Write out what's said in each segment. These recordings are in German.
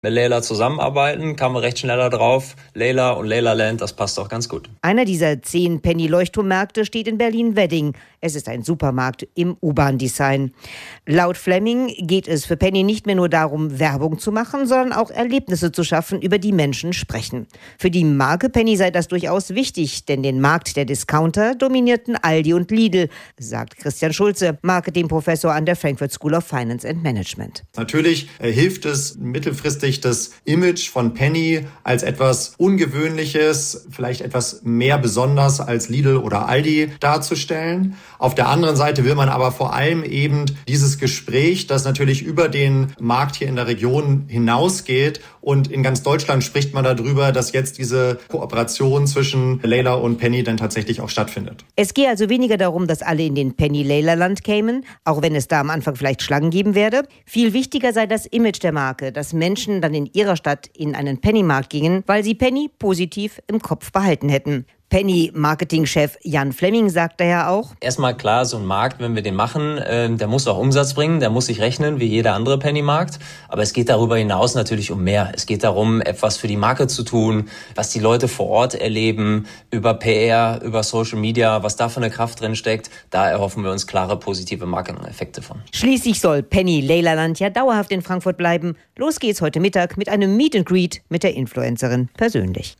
Mit Layla zusammenarbeiten, kamen wir recht schnell da drauf. Layla und Layla Land, das passt auch ganz gut. Einer dieser 10 Penny-Leuchtturmmärkte steht in Berlin-Wedding. Es ist ein Supermarkt im U-Bahn-Design. Laut Fleming geht es für Penny nicht mehr nur darum, Werbung zu machen, sondern auch Erlebnisse zu schaffen, über die Menschen sprechen. Für die Marke Penny sei das durchaus wichtig, denn den Markt der Discounter dominierten Aldi und Lidl, sagt Christian Schulze, Marketingprofessor an der Frankfurt School of Finance and Management. Natürlich hilft es mittelfristig, das Image von Penny als etwas Ungewöhnliches, vielleicht etwas mehr besonders als Lidl oder Aldi darzustellen. Auf der anderen Seite will man aber vor allem eben dieses Gespräch, das natürlich über den Markt hier in der Region hinausgeht, und in ganz Deutschland spricht man darüber, dass jetzt diese Kooperation zwischen Layla und Penny dann tatsächlich auch stattfindet. Es gehe also weniger darum, dass alle in den Penny-Layla-Land kämen, auch wenn es da am Anfang vielleicht Schlangen geben werde. Viel wichtiger sei das Image der Marke, dass Menschen dann in ihrer Stadt in einen Pennymarkt gingen, weil sie Penny positiv im Kopf behalten hätten. Penny-Marketing-Chef Jan Fleming sagt daher auch: Erstmal klar, so ein Markt, wenn wir den machen, der muss auch Umsatz bringen, der muss sich rechnen, wie jeder andere Penny-Markt. Aber es geht darüber hinaus natürlich um mehr. Es geht darum, etwas für die Marke zu tun, was die Leute vor Ort erleben, über PR, über Social Media, was da für eine Kraft drin steckt. Da erhoffen wir uns klare positive Marketing-Effekte von. Schließlich soll Penny-Layla-Land ja dauerhaft in Frankfurt bleiben. Los geht's heute Mittag mit einem Meet and Greet mit der Influencerin persönlich.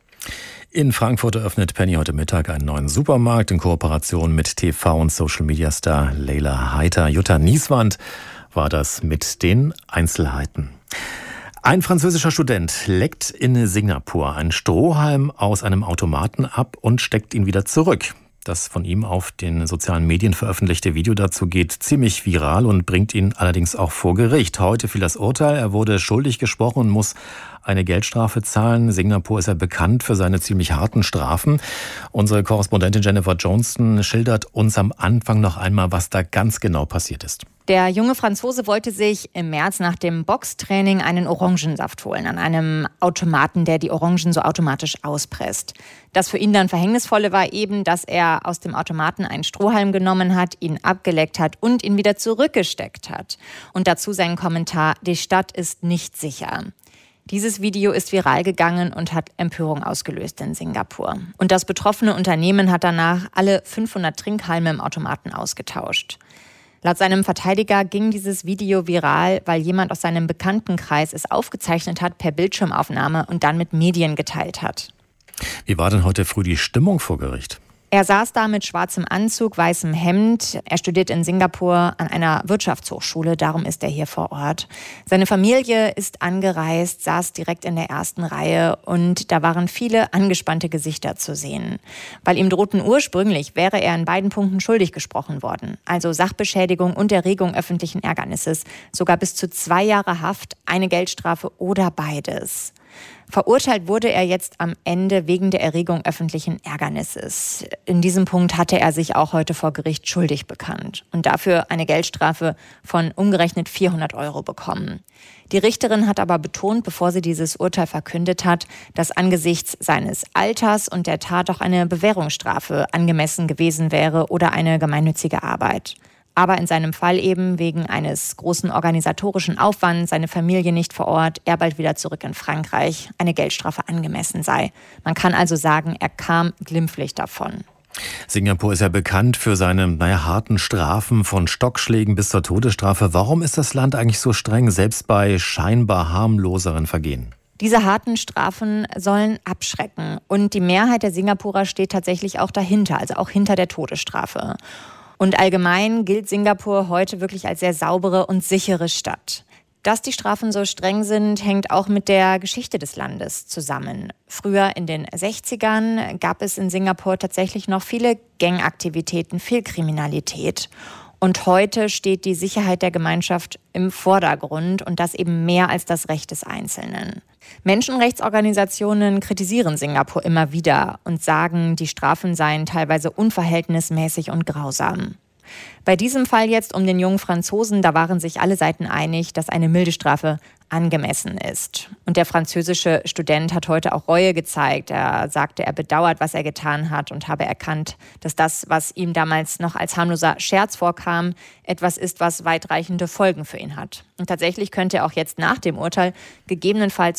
In Frankfurt eröffnet Penny heute Mittag einen neuen Supermarkt in Kooperation mit TV- und Social-Media-Star Layla Heiter. Jutta Nieswand war das mit den Einzelheiten. Ein französischer Student leckt in Singapur einen Strohhalm aus einem Automaten ab und steckt ihn wieder zurück. Das von ihm auf den sozialen Medien veröffentlichte Video dazu geht ziemlich viral und bringt ihn allerdings auch vor Gericht. Heute fiel das Urteil. Er wurde schuldig gesprochen und muss eine Geldstrafe zahlen. Singapur ist ja bekannt für seine ziemlich harten Strafen. Unsere Korrespondentin Jennifer Johnston schildert uns am Anfang noch einmal, was da ganz genau passiert ist. Der junge Franzose wollte sich im März nach dem Boxtraining einen Orangensaft holen an einem Automaten, der die Orangen so automatisch auspresst. Das für ihn dann Verhängnisvolle war eben, dass er aus dem Automaten einen Strohhalm genommen hat, ihn abgeleckt hat und ihn wieder zurückgesteckt hat. Und dazu sein Kommentar: Die Stadt ist nicht sicher. Dieses Video ist viral gegangen und hat Empörung ausgelöst in Singapur. Und das betroffene Unternehmen hat danach alle 500 Trinkhalme im Automaten ausgetauscht. Laut seinem Verteidiger ging dieses Video viral, weil jemand aus seinem Bekanntenkreis es aufgezeichnet hat per Bildschirmaufnahme und dann mit Medien geteilt hat. Wie war denn heute früh die Stimmung vor Gericht? Er saß da mit schwarzem Anzug, weißem Hemd. Er studiert in Singapur an einer Wirtschaftshochschule, darum ist er hier vor Ort. Seine Familie ist angereist, saß direkt in der ersten Reihe und da waren viele angespannte Gesichter zu sehen. Weil ihm drohten ursprünglich, wäre er in beiden Punkten schuldig gesprochen worden. Also Sachbeschädigung und Erregung öffentlichen Ärgernisses. Sogar bis zu 2 Jahre Haft, eine Geldstrafe oder beides. Verurteilt wurde er jetzt am Ende wegen der Erregung öffentlichen Ärgernisses. In diesem Punkt hatte er sich auch heute vor Gericht schuldig bekannt und dafür eine Geldstrafe von umgerechnet 400 € bekommen. Die Richterin hat aber betont, bevor sie dieses Urteil verkündet hat, dass angesichts seines Alters und der Tat auch eine Bewährungsstrafe angemessen gewesen wäre oder eine gemeinnützige Arbeit. Aber in seinem Fall eben wegen eines großen organisatorischen Aufwands, seine Familie nicht vor Ort, er bald wieder zurück in Frankreich, eine Geldstrafe angemessen sei. Man kann also sagen, er kam glimpflich davon. Singapur ist ja bekannt für seine harten Strafen, von Stockschlägen bis zur Todesstrafe. Warum ist das Land eigentlich so streng, selbst bei scheinbar harmloseren Vergehen? Diese harten Strafen sollen abschrecken. Und die Mehrheit der Singapurer steht tatsächlich auch dahinter, also auch hinter der Todesstrafe. Und allgemein gilt Singapur heute wirklich als sehr saubere und sichere Stadt. Dass die Strafen so streng sind, hängt auch mit der Geschichte des Landes zusammen. Früher in den 60ern gab es in Singapur tatsächlich noch viele Gangaktivitäten, viel Kriminalität. Und heute steht die Sicherheit der Gemeinschaft im Vordergrund und das eben mehr als das Recht des Einzelnen. Menschenrechtsorganisationen kritisieren Singapur immer wieder und sagen, die Strafen seien teilweise unverhältnismäßig und grausam. Bei diesem Fall jetzt um den jungen Franzosen, da waren sich alle Seiten einig, dass eine milde Strafe angemessen ist. Und der französische Student hat heute auch Reue gezeigt. Er sagte, er bedauert, was er getan hat und habe erkannt, dass das, was ihm damals noch als harmloser Scherz vorkam, etwas ist, was weitreichende Folgen für ihn hat. Und tatsächlich könnte er auch jetzt nach dem Urteil gegebenenfalls